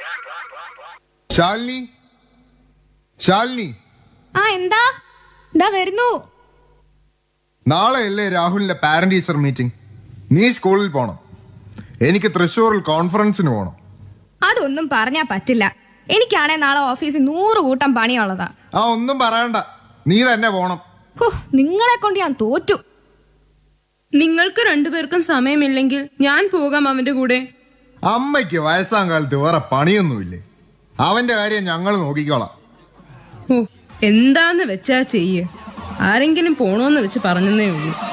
ശാലിനി, ശാലിനി. ആ എന്താ ഇതാ വരുന്നു. നാളെയല്ലേ രാഹുലിന്റെ പാരന്റ് ടീച്ചർ മീറ്റിംഗ്? നീ സ്കൂളിൽ പോണം. എനിക്ക് തൃശ്ശൂരിൽ കോൺഫറൻസിന് പോണം. അതൊന്നും പറഞ്ഞാ പറ്റില്ല. എനിക്കാണെ നാളെ ഓഫീസിൽ 100 കൂട്ടം പണിയുള്ളതാ. ആ ഒന്നും പറയണ്ട, നീ തന്നെ പോണം. നിങ്ങളെ കൊണ്ട് ഞാൻ തോറ്റു. നിങ്ങൾക്ക് രണ്ടുപേർക്കും സമയമില്ലെങ്കിൽ ഞാൻ പോകാം അവന്റെ കൂടെ. അമ്മയ്ക്ക് വയസ്സാം കാലത്ത് വേറെ പണിയൊന്നുമില്ലേ? അവന്റെ കാര്യം ഞങ്ങൾ നോക്കിക്കോളാം. ഓ, എന്താന്ന് വെച്ചാ ചെയ്യ്. ആരെങ്കിലും പോണോന്ന് വെച്ച് പറഞ്ഞതേ ഉള്ളൂ.